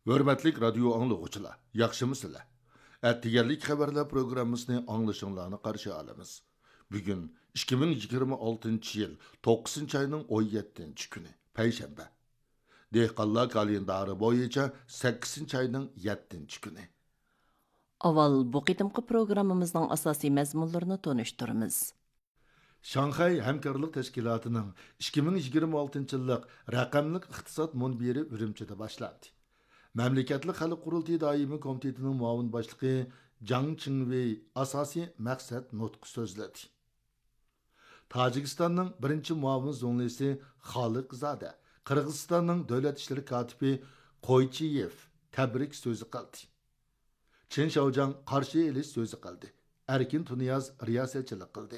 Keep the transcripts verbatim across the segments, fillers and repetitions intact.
Hörmətlik radio anlıqçılar, yaxşımısınızlar? Әттігерлік xəbərlər proqramımızı anlaşınlarını qarşı alımız. Bugün ikki ming yigirma oltinchi yil to'qqizinchi ayning o'n yettinchi kuni, payshanba. Dehqonlar kalendari bo'yicha sakkizinchi ayning yettinchi kuni. Aval bu qitimqi programımızın asosiy mazmunlarini tonuşturamiz. Şanghay Hamkorlik Tashkilotining ikki ming yigirma oltinchi yillik raqamli iqtisod munbiri Urumchida boshlandi. Mamlakatlik xalq qurultiyi doimiy komitetining muavin boshlig'i Jang Chingwei asosiy maqsad nutqi so'zladi. Tojikistonning birinchi muavin zonlisi Xoliqzoda, Qirg'izistonning davlat ishlari kotibi Qo'ychiyev tabrik so'zi qildi. Chen Shaojang qarshi elish so'zi qildi. Erkin Tuniyaz riyosatchilik qildi.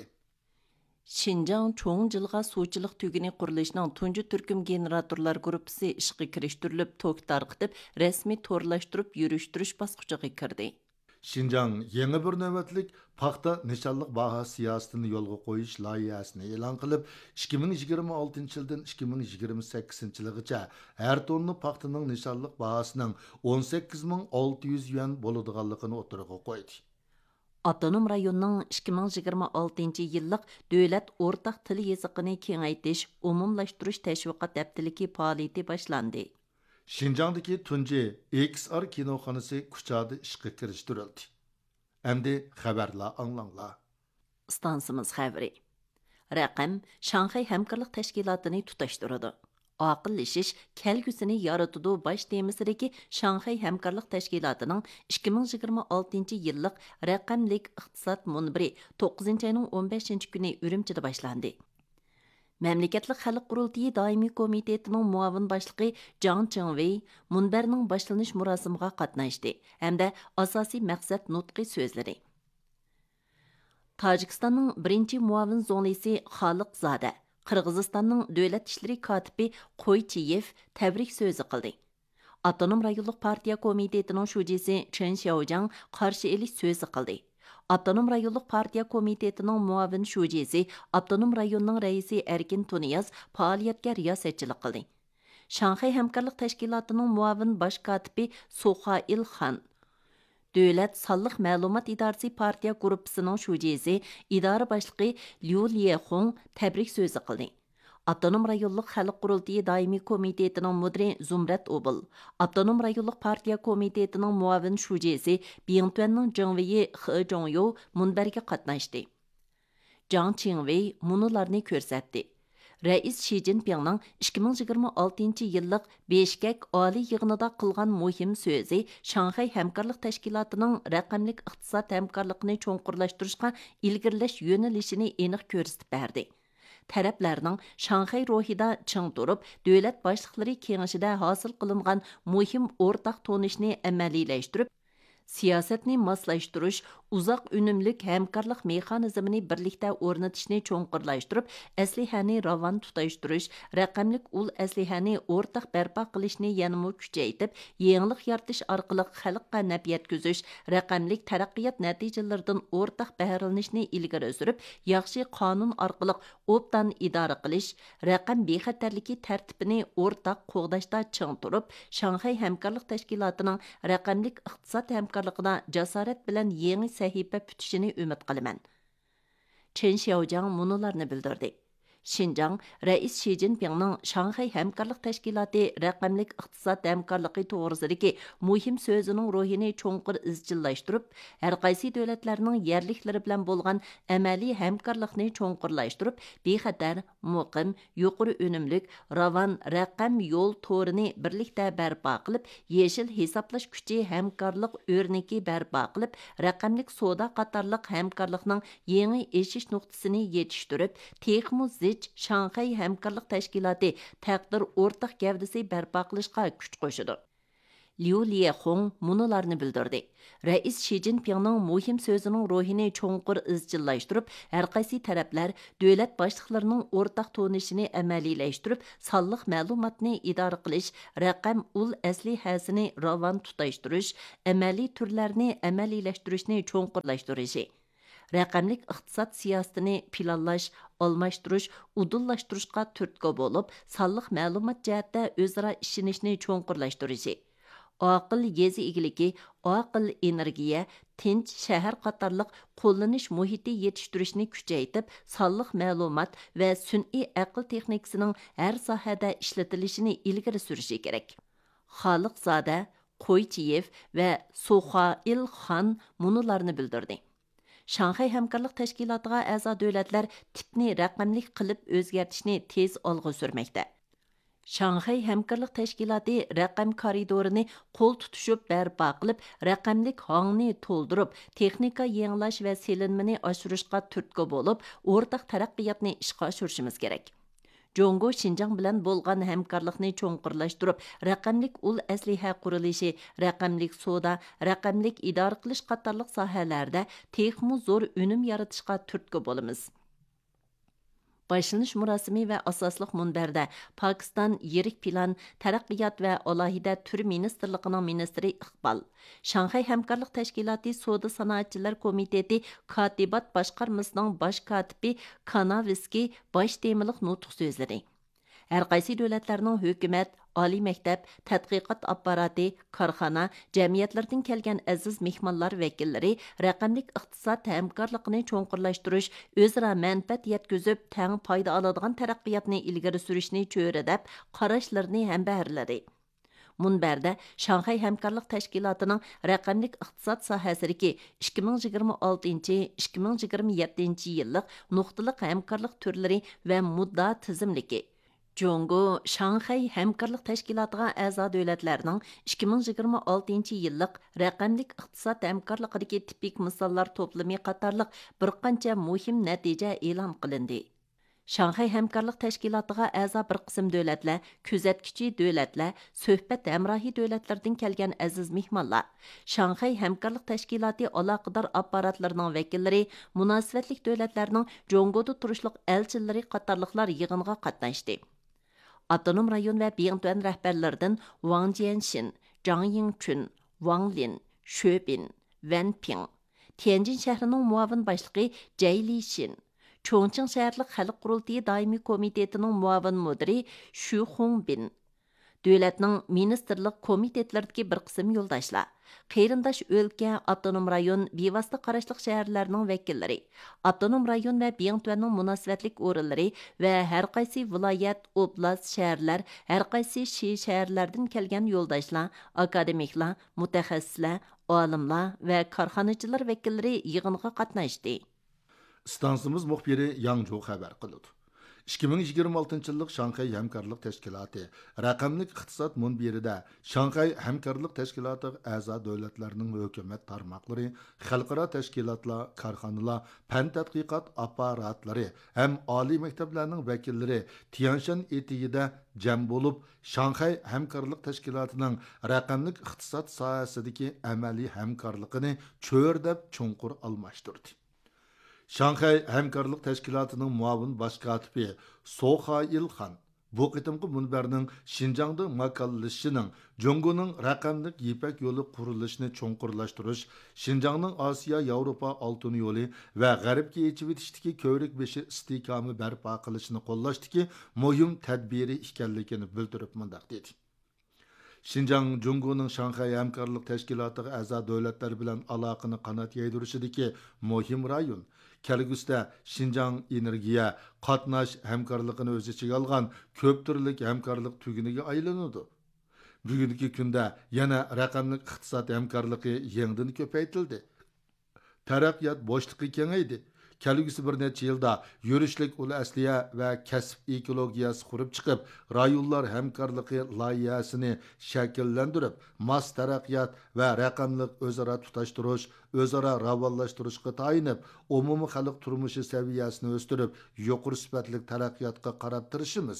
Şinjan çoğun жылға суçılıq tügünü quruluşunun tuncu türküm generatorlar grupisi işqi kiriştirilip, tok tarqıtıp, resmi torlaştırıp, yürüştürüş basqıcığı kirdi. Şinjan yeni bir növbetlik paxta nişanlıq baha siyasatını yolga qo'yish loyihasini e'lon qilib, ikki ming yigirma oltinchi yildan ikki ming yigirma sakkizinchi yilgacha har tonni paxtaning nişanlıq bahasining o'n sakkiz ming olti yuz yuan bo'ladiganligini o'tirg'a qo'ydi. Avtonom rayonning ikki ming yigirma oltinchi yillik davlat o'rtaq til yeziqini kengaytirish, umumlashtirish tashviqot haftaligi faoliyati boshlandi. Şinjandagi tunji X R kinoxonasi Kuchada ishga kirishtirildi. Endi xabarlar anglanglar. Stansimiz xabari. Raqam Shanxay hamkorlik tashkilotini tutashtiradi. Aqillashish kelgusini yaratudi bosh temasidagi Shanxay hamkorlik tashkilotining ikki ming yigirma oltinchi yillik raqamlik iqtisod munbiri to'qqizinchi ayning o'n beshinchi kuni Urumchida boshlandi. Mamlakatlik xalq qurultiyi doimiy komitetining muavin boshlig'i Jang Chingwei munbarning boshlanish murosimiga qatnashdi hamda asosiy maqsad nutqi so'zladi. Tojikistonning birinchi muavin zonlisi Xoliqzoda, Qirg'izistonning davlat ishlari kotibi Qo'ychiyev tabrik so'zi qildi. Avtonom rayonlik partiya komitetining shujisi Chen Shaojang qarshi elish so'zi qildi. Avtonom rayonlik partiya komitetining muavin shujisi, Avtonom rayonning raisi Erkin Tuniyaz faoliyatga riyosatchilik qildi. Shanxay hamkorlik tashkilotining muavin bosh kotibi Sohail Xan, Davlat sonliq ma'lumot idorasi partiya gruppasining shujisi, idora boshlig'i Liu Liexong tabrik so'zi qildi. Avtonom rayonlik xalq qurultiyi doimiy komitetining mudiri Zumrat Obul, Avtonom rayonlik partiya komitetining muavin shujisi Bingtuanning Jingwei He Zhongyu munbarga qatnashdi. Jang Qingwei munularni ko'rsatdi. Rais Xi Jinpingning ikki ming yigirma oltinchi yillik Beshkek oliy yig'inida qilgan muhim so'zi Shanxay hamkorlik tashkilotining raqamlik iqtisod hamkorligini cho'nqurlashtirishga ilgirlash yo'nalishini aniq ko'rsatib berdi. Taraflarning Shanxay ruhida ching turib, davlat boshliqlari kengashida hosil qilingan muhim o'rtaq tonishni amaliylashtiriib, siyosatni moslashtirish, uzoq unumlik hamkorlik mexanizmini birlikda o'rnatishni cho'nqurlashtirib, aslihani ravon tutashtirish, raqamlik ul aslihani o'rtaq barpo qilishni yanada kuchaytirib, yangilik yaratish orqali xalqqa naf yetkazish, raqamlik taraqqiyot natijalaridan o'rtaq bahralanishni ilgari surib, yaxshi qonun orqali obdan idora qilish, raqam bexatarligi tartibini o'rtaq qo'g'dashda ching turib, Shanxay hamkorlik tashkilotining raqamlik iqtisod hamkorligida jasorat bilan yangi sahifa putishini umid qilaman. Chen Shaojang munularni bildirdi. Şinjan, Rais Xi Jinpingning Shanxay hamkorlik tashkiloti raqamlik iqtisod hamkorligi to'g'risidagi muhim so'zining ruhini cho'nqur izchillashtirib, har qaysi davlatlarning yerliklari bilan bo'lgan amaliy hamkorlikni cho'nqurlashtirib, bexatar, muqim, yuqori unumlik, ravon raqam yo'l to'rini birlikda barpo qilib, yeshil hisoblash kuchi hamkorlik o'rniki barpo qilib, raqamlik savdo qatorliq hamkorlikning yangi eshish nuqtasini yetishtirib, texmu Shanxay hamkorlik tashkiloti taqdir o'rtaq gavdasi barpo qilishga kuch qo'shadi. Liu Liexong munularni bildirdi. Rais Xi Jinpingning muhim so'zining ruhini cho'nqur izchillashtirib, har qaysi taraflar davlat boshliqlarining o'rtaq tonishini amaliylashtirib, sonliq ma'lumotni idora qilish, raqam ul aslihasini ravon tutashtirish, amaliy turlarni amaliylashtirishni cho'nqurlashtirishi, raqamlik iqtisod siyosatini planlash, almashtirish, udullaştırışqa turtko bo'lib, sonliq ma'lumot jihatda o'zaro ishonishni cho'nqurlashtirishi, aqil yezi egiligi, aqil energiya, tinch shahar qatorliq qo'llanish muhiti yetishtirishni kuchaytirib, sonliq ma'lumot va sun'iy aql texnikasining har sohada ishlatilishini ilgari surishi kerak. Xoliqzoda, Qo'ychiyev va Soxail Xon munularni bildirdi. Şanghay Hamkorlik Tashkilotiga a'zo davlatlar tipni raqamlik qilib o'zgartishni tez olg'a surmoqda. Şanghay Hamkorlik Tashkiloti raqam koridorini qo'l tutishib barpo qilib, raqamlik hongni to'ldirib, texnika yangilash va selinmani oshirishga turtki bo'lib, o'rtaq taraqqiyotni ishga oshirishimiz kerak. Jongo Şinjan bilan bo'lgan hamkorlikni cho'nqurlashtirib, raqamlik ul asliha qurilishi, raqamlik soda, raqamlik idora qilish qatorliq sohalarda texmu zo'r unum yaratishga turtki bo'lamiz. Başlanış murosimi va asosliq munbarda Pokiston yirik plan, taraqqiyot va alohida tur ministrligining ministri Iqbal, Şanghay Hamkorlik Tashkiloti Soda sanoatchilar komiteti Katibat boshqarmasining bosh kotibi Kanaviski bosh temiliq nutq so'zladi. Har qaysi davlatlarning hukumat, oliy maktab, tadqiqot apparati, korxona, jamiyatlardan kelgan aziz mehmonlar vakillari raqamlik iqtisod hamkorligini cho'nqurlashtirish, o'zaro manfaat yetkazib, tang foyda oladigan taraqqiyotni ilgari surishni cho'radab, qarashlarini ham baharladi. Munbarda Şanghay Hamkorlik Tashkilotining raqamlik iqtisod sohasidagi ikki ming yigirma oltinchi - ikki ming yigirma yettinchi yillik nuqtaliq hamkorlik turlari va mudda tizimligi Jongo Şanghay Hamkorlik Tashkilotiga a'zo davlatlarning ikki ming yigirma oltinchi yillik raqamlik iqtisod hamkorligidagi tipik misollar to'plami qatorliq bir qancha muhim natija e'lon qilindi. Şanghay Hamkorlik Tashkilotiga a'zo bir qism davlatlar, kuzatkichi davlatlar, suhbat hamrohi davlatlardan kelgan aziz mehmonlar, Şanghay Hamkorlik Tashkiloti aloqador apparatlarining vakillari, munosabatli davlatlarning Jongoda turishliq elchilari qatorliqlar yig'inga qatnashdi. Avtonom rayon va Biyangtuan rahbarlaridan Wang Jianxin, Zhang Yingchun, Wang Lin, Xue Bin, Wan Ping, Tianjin shahrining muavin boshlig'i Jay Lishin, Chongqing shaharlik xalq qurultiyi doimiy komitetining muavin mudiri Xu Hongbin, davlatning ministerlik komitetlaridagi bir qism yo'ldoshlar, qeyrindosh o'lka, avtonom rayon, bevosita qarashliq shaharlarning vakillari, avtonom rayon va Biyangtuanning munosabatlik o'rinlari va har qaysi viloyat, oblast, shaharlar, har qaysi shi shaharlardan kelgan yo'ldoshlar, akademiklar, mutaxassislar, olimlar va korxonachilar vakillari yig'inga qatnashdi. Stansimiz muxbiri Yangzhou xabar qildi. ikki ming yigirma oltinchi yillik Şanghay Hamkorlik Tashkiloti raqamlik iqtisod munbirida Şanghay Hamkorlik Tashkilotiga a'zo davlatlarning hukumat tarmoqlari, xalqaro tashkilotlar, korxonalar, fan tadqiqot apparatlari ham oliy maktablarning vakillari Tianshan etigida jam bo'lib, Şanghay Hamkorlik Tashkilotining raqamlik iqtisod sohasidagi amaliy hamkorligini cho'rdab chunqur almashtirdi. Şanghay Hamkorlik Tashkilotining muavin bosh kotibi Soxail Xon bu qitimqi munbarning Şinjangda makallashining Jongoning raqamlik Yipak yo'li qurilishini cho'nqurlashtirish, Şinjangning Osiyo Yevropa oltin yo'li va g'arbga yechib etishdagi ko'rik beshi istehkomi barpo qilishni qo'llashdagi muhim tadbiri ekanligini bildirib mundaq dedi. Şinjang Jongoning Şanghay Hamkorlik Tashkilotiga a'zo davlatlar bilan aloqani qanot yaydirishidagi muhim rayon. Kelgusida Şinjang energiya, qatnash hamkorligini o'z ichiga olgan ko'p turli hamkorlik tuguniga aylanadi. Bugungi kunda yana raqamli iqtisod hamkorligi yangidan ko'paytirildi. Taraqqiyot bo'shliqi kengaydi. Kelgusi bir necha yilda yurishlik ul asliya va kasb ekologiyasi qurib chiqib, rayonlar hamkorligi loyihasini shakllantirib, mas taraqqiyot va raqamli o'zaro tutashtirish, o'zaro ravonlashtirishga tayinib, umumiy xalq turmushi saviyasini o'stirib, yuqori sifatli taraqqiyotga qarab turishimiz.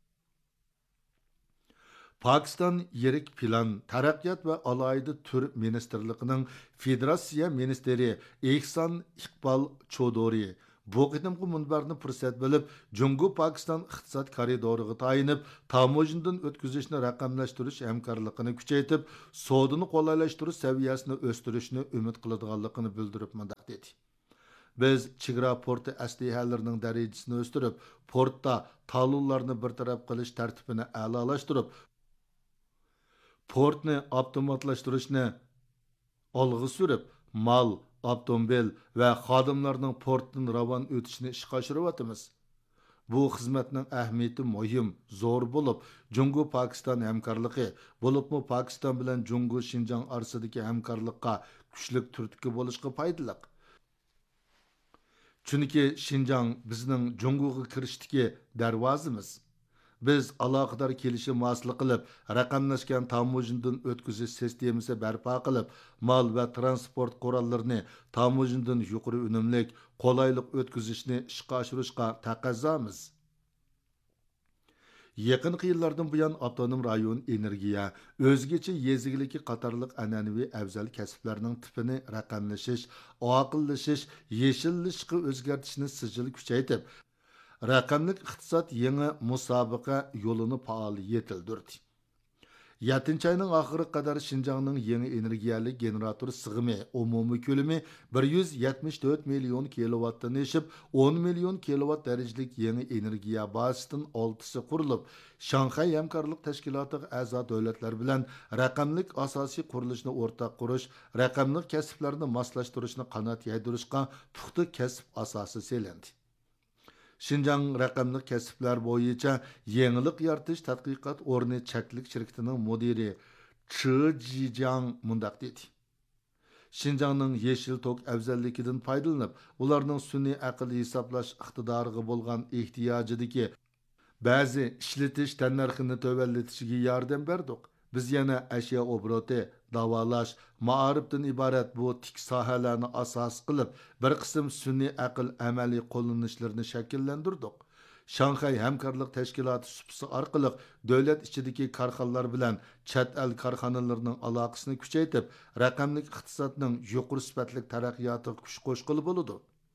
Pokiston yirik plan, taraqqiyot va alohida tur ministrligining federatsiya ministri Ehson Iqbal Chodori bu qitimqi munbarni fursat bilib, Jungo Pokiston iqtisod koridoriga tayinib, tamojindan o'tkazishni raqamlashtirish hamkorligini kuchaytirib, sodini qo'llaylashtirish saviyasini o'stirishni umid qiladiganligini bildirib mundaq dedi. Biz chegara porti aslihalarining darajasini o'stirib, portda talonlarni bir taraf qilish tartibini a'lolashtirib, portni avtomatlashtirishni olg'a surib, mal, avtomobil va xodimlarning portdan ravon o'tishini ishga oshiryapmiz. Bu xizmatning ahamiyati muhim, zo'r bo'lib, Jungo-Pokiston hamkorligi, bo'libmi Pokiston bilan Jungo-Shinjang orasidagi hamkorlikqa kuchli turtki bo'lishga foydali. Chunki Shinjang bizning Jungoga kirishdagi darvozamiz. Biz aloqador kelishim hosil qilib, raqamlashgan tamojindan o'tkazish sistemasi barpo qilib, mal va transport qurollarini tamojindan yuqori unumlik, qolaylik o'tkazishni ishga oshirishga taqozomiz. Yaqinqi yillardan buyon avtonom rayon energiya, o'zgacha yezigiligi qatorliq an'anaviy afzal kasblarning tipini raqamlashish, oqillashish, yeshillashga o'zgartishni sijil kuchaytirib, raqamlik iqtisod yangi musobaqa yo'lini faol yetildirdi. yettinchi ayning oxiriga qadar Shinjongning yangi energiyalik generator sig'imi umumiy ko'lami bir yuz yetmish to'rt million kilovattdan oshib, o'n million kilovat darajalik yangi energiya bazasidan oltisi qurilib, Shanxay hamkorlik tashkilotiga a'zo davlatlar bilan raqamlik asosiy qurilishni o'rtaq qurish, raqamlik kasblarni moslashtirishni qanot yaydirishga puxta kasb asosi selindi. Shinjang raqamli kasblar bo'yicha yangilik yaratish tadqiqot o'rni chaklik shirkatining mudiri Chi Jijang mundaq dedi. Shinjangning yeshil tok afzalligidan foydalanib, ularning sun'iy aql hisoblash iqtidoriga bo'lgan ehtiyojidagi ba'zi ishlatish tannarxini tövəllətishiga yordam berdik. Biz yana ashyo obroti, davolash, ma'arifdan iborat bu tik sohalarni asos qilib, bir qism sun'iy aql amaliy qo'llanishlarni shakllantirdik. Shanxay hamkorlik tashkiloti supsi orqali davlat ichidagi korxonalar bilan chet el korxonalarining aloqasini kuchaytirib, raqamli iqtisodning yuqori sifatli taraqqiyotiga kuch qo'shqili bo'ladi.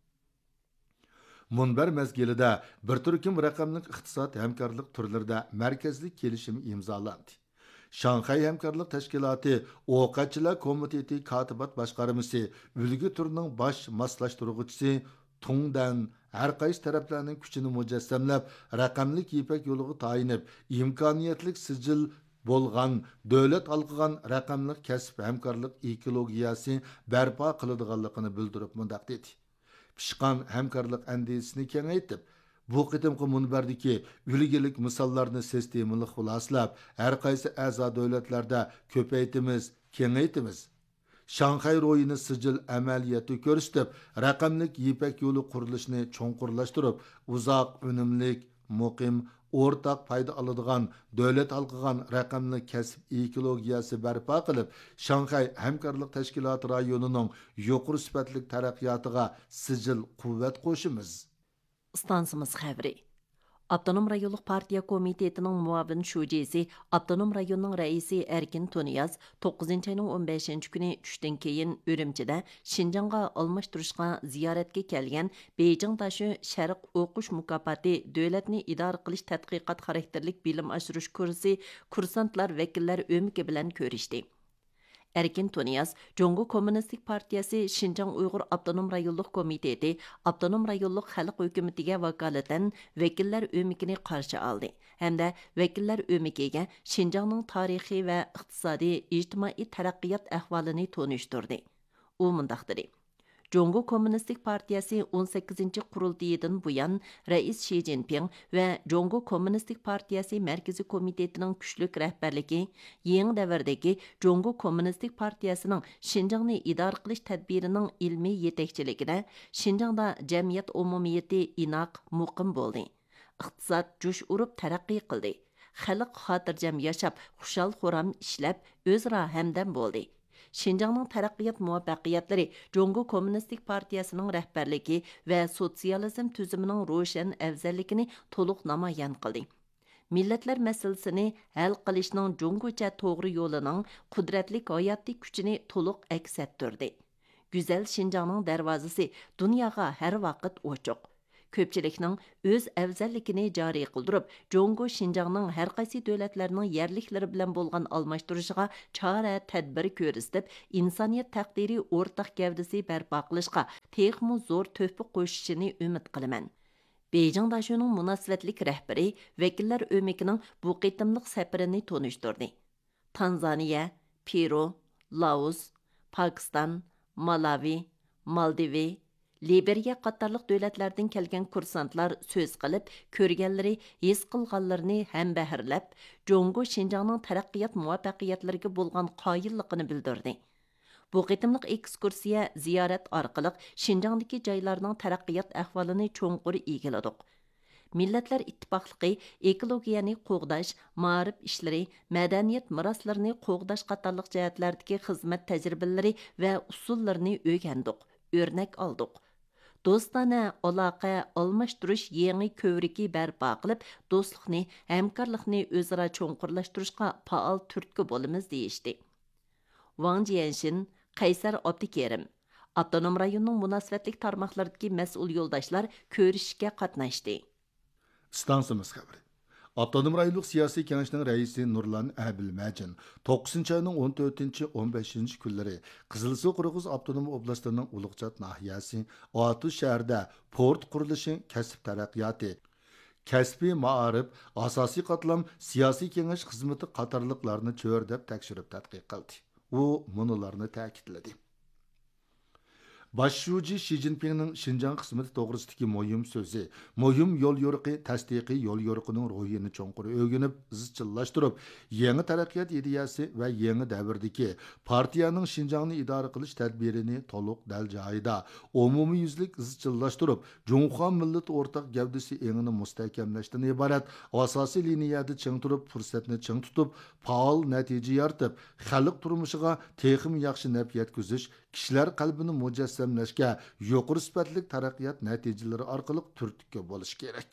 Munbar mezgilida bir turkum raqamli iqtisod hamkorlik turlarida markazli kelishim imzolandi. Shanxay hamkorlik tashkiloti o'qachilar komiteti katibat boshqarmasi ulgi turning bosh moslashtiruvchisi Tungdan har qaysi taraflarning kuchini mujassamlab, raqamli ipak yo'liga tayinib, imkoniyatlik sijil bo'lgan davlat alqigan raqamli kasb hamkorlik ekologiyasi barpo qiladiganligini bildirib mundaq dedi. Pishqan hamkorlik andisini kengaytib, bu qitimqi munbardagi ulgilik misollarni sistemali xuloslab, har qaysi a'zo davlatlarda ko'paytimiz, kengaytimiz. Shanxay ro'yini sijil amaliyati ko'rsatib, raqamlik ipak yo'li qurilishini cho'nqurlashtirib, uzoq unumlik, muqim, o'rtaq foyda oladigan, davlat alqigan raqamli kasb ekologiyasi barpo qilib, Shanxay hamkorlik tashkiloti rayonining yuqori sifatli taraqqiyotiga sijil quvvat qo'shimiz. Stansımız xəbri. Abdunum rayonluq partiya komitetining muavin şujisi, Abdunum rayonning raisi Erkin Tuniyaz to'qqizinchi ayning o'n beshinchi kuni tushdan keyin Ürümchida Shinjongga almashtirishga ziyoratga kelgan Beijing tashi Sharq o'qish mukofoti davlatni idora qilish tadqiqot xarakterlik bilim oshirish kursi kursantlar vakillar o'miki bilan ko'rishdi. Erkin Tuniyaz, Jungo Kommunistik Partiyasi Shinjong Uyg'ur Abdunum rayonluq komiteti, Abdunum rayonluq xalq hukumatiga vakolatan vakillar o'mikini qarshi oldi. Hamda vakillar o'mikiga Shinjongning tarixiy va iqtisodiy, ijtimoiy taraqqiyot ahvolini tonishtirdi. U mundaq dedi: Jungo Kommunistik Partiyasi o'n sakkizinchi qurultiyidan buyon Rais Xi Jinping va Jungo Kommunistik Partiyasi Markaziy komitetining kuchli rahbarligi yangi davrdagi Jungo Kommunistik Partiyasining Shinjongni idora qilish tadbirining ilmiy yetakchiligida Shinjongda jamiyat umumiyati inoq, muqim bo'ldi. Iqtisod jush urib taraqqiy qildi. Xalq xotirjam yashab, xushal-xuram ishlab, o'zaro hamdam bo'ldi. Shinjongning taraqqiyot muvaffaqiyatlari Jungo Kommunistik Partiyasining rahbarligi va sotsializm tuzumining ro'shan afzalligini to'liq namoyon qildi. Millatlar masalasini hal qilishning Jungocha to'g'ri yo'lining qudratli hayotiy kuchini to'liq aks ettirdi. Go'zal Shinjongning darvozasi dunyoga har vaqt ochiq. Ko'pchilikning o'z afzalligini joriy qildirib, Jungo Shinjongning har qaysi davlatlarning yerliklari bilan bo'lgan almashtirishiga chora tadbir ko'rsatib, insoniyat taqdiri o'rtaq gavdasi barpo qilishga texmo zo'r to'hfa qo'shishini umid qilaman. Beijing dashuning munosabatlik rahbari vakillar o'mikining bu qitimliq safarini tonishtirdi. Tanzaniya, Peru, Laos, Pakistan, Malawi, Maldivi, Liberiya qatarlıq dövlətlərdən kelgan kursantlar söz qılıb, körgənləri, his qılğanlarını həm bəhirləb, Congo Şinjanның tərəqqiyat muvaffəqiyyətlərinə bolğan qayıllığını bildirdi. Bu qitimliq ekskursiya ziyaret arqılıq Şinjandakı joylarning taraqqiyot ahvolini cho'nqur egiladik. Millatlar İttifaqlığı ekologiyani qo'g'dash, ma'rif ishlari, madaniyat meroslarini qo'g'dash qatorliq jihatlardagi xizmat tajribalari va usullarini o'rgandik, o'rnak oldik. Do'stona aloqa almashtirish yangi ko'vriki barpo qilib, do'stlikni, hamkorlikni o'zaro cho'nqurlashtirishga faol turtki bo'lamiz deyishdi. Wang Jianshin, Qaysar Abdikerim, Avtonom rayonning munosabatlik tarmoqlaridagi mas'ul yo'ldoshlar ko'rishishga qatnashdi. Stansimiz xabari. Avtonom rayonluq siyosiy kengashning raisi Nurlan Abilmajin to'qqizinchi oyning o'n to'rtinchi o'n beshinchi kunlari Qizilsuv Qirg'iz avtonom oblastining Ulug'chat nahiyasi Atush shahrida port qurilishi, kasb taraqqiyoti, kasbiy ma'arif, asosiy qatlam siyosiy kengash xizmati qatorliqlarni cho'rdab tekshirib tadqiq qildi. U munolarni ta'kidladi. Başşuji Xi Jinpingning Xinjiang qismati to'g'risidagi muhim so'zi, muhim yo'l yo'riqi tasdiqiy yo'l yo'riqining ro'yini cho'nqur o'rganib, izchillashtirib, yangi taraqqiyot ideyasi va yangi davrdagi partiyaning Xinjiangni idora qilish tadbirini to'liq dal joyida, umumiy yuzlik izchillashtirib, Junxo millat o'rtaq gavdasi engini mustahkamlashdan iborat asosiy liniyada ching turib, fursatni ching tutib, faol natija yaratib, xalq turmushiga texim yaxshi naf yetkazish, kishilar qalbini mujassamlashga, yuqori sifatlik taraqqiyot natijalari orqali turtki bo'lish kerak.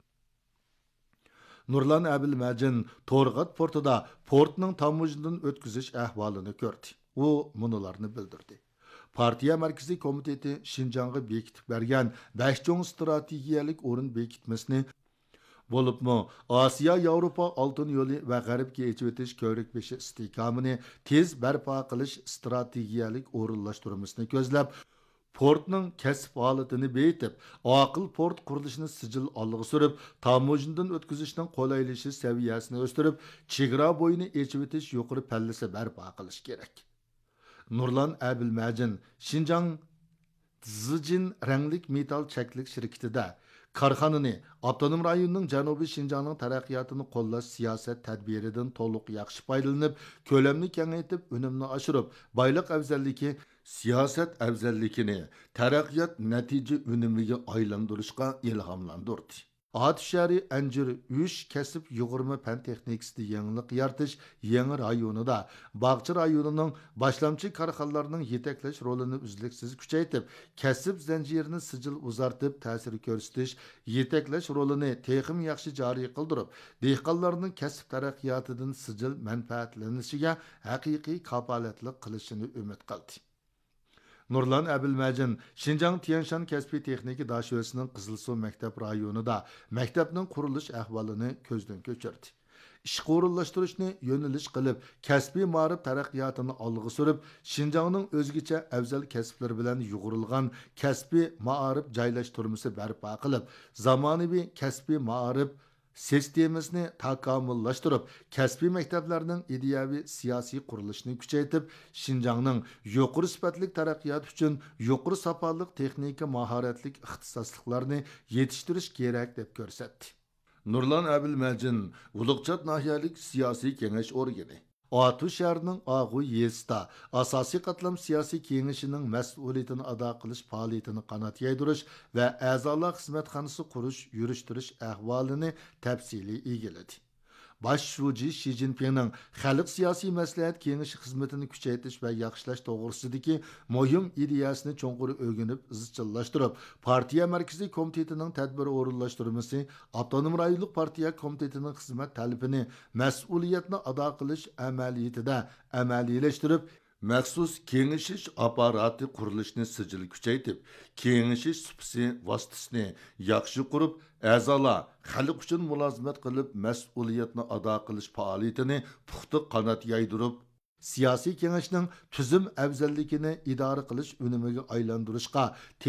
Nurlan Abilmajin To'rg'at portida portning tamojdan o'tkazish ahvolini ko'rdi. U munolarni bildirdi. Partiya markaziy komiteti Xinjiangga bekitib bergan besh cho'ng strategiyalik o'rin bekitmasini bo'libmi Osiyo Yevropa oltin yo'li va g'arbga yechib o'tish ko'rik beshi istiqomini tez barpo qilish strategiyalik o'rinlashtirmasini ko'zlab, portning kasb holatini beyitib, aql port qurilishini sijil olg'i surib, tamojindan o'tkazishning qolaylishi saviyasini o'stirib, chegara bo'yini yechib o'tish yuqori pallasi barpo qilish kerak. Nurlan Abilmajin Xinjiang Zijin ranglik metal chaklik shirkatida Karxanını avtonom rayonning Janubiy Xinjiangning taraqqiyotini qo'llash siyosat tadbiridan to'liq yaxshi foydalanib, ko'lamni kengaytib, unumni oshirib, boylik afzalligi, siyosat afzalligini taraqqiyot natija unumiga aylantirishga ilhomlantirdi. Atishari Anjir uch kasb yug'urma fan texnikasida yangilik yaratish yangi rayonida Bog'chi rayonining boshlamchi korxonalarning yetaklash rolini uzluksiz kuchaytirib, kasb zanjirini sijil uzartib, ta'sir ko'rsatish, yetaklash rolini texim yaxshi joriy qildirib, dehqonlarning kasb taraqqiyotidan sijil manfaatlanishiga haqiqiy kafolatlik qilishini umid qildi. Nurlan Abilmajin Xinjiang Tianshan kasbiy texnika dashvasining Qizilsuv maktab rayonida maktabning qurilish ahvolini ko'zdan kechirdi. Ishga o'rinlashtirishni yo'nalish qilib, kasbiy ma'rif taraqqiyotini olg'a surib, Xinjiangning o'zgacha afzal kasblar bilan yug'urilgan kasbiy ma'rif joylashtirmasi barpo qilib, zamonaviy kasbiy ma'rif sistemasini takomillashtirib, kasbiy maktablarning ideyaviy siyosiy qurilishini kuchaytirib, Xinjiangning yuqori sifatli taraqqiyot uchun yuqori safoliq texnika mahoratlik ixtisosliklarni yetishtirish kerak deb ko'rsatdi. Nurlan Abilmajin Ulug'chat nahiyalik siyosiy kengash organi Atush shahrining Ag'uy yezida asosiy qatlam siyosiy kengashining mas'uliyatini ado qilish faoliyatini qanot yaydirish va a'zolar xizmatxonasi qurish, yurishtirish ahvolini tafsiliy egiladi. Başşuji Xi Jinpingning xalq siyosiy maslahat kengashi xizmatini kuchaytirish va yaxshilash to'g'risidagi muhim ideyasini cho'nqur o'rganib, izchillashtirib, partiya markaziy komitetining tadbir o'rinlashtirmasi, avtonom rayonlik partiya komitetining xizmat talabini, mas'uliyatni ado qilish amaliyotida amaliylashtirib, maxsus kengashish apparati qurilishini sijil kuchaytirib, kengashish supsi vositasini yaxshi qurib, a'zolar xalq uchun mulozimat qilib, mas'uliyatni ado qilish faoliyatini puxta qanot yaydirib, siyosiy kengashning tuzum afzalligini idora qilish unumiga aylantirishga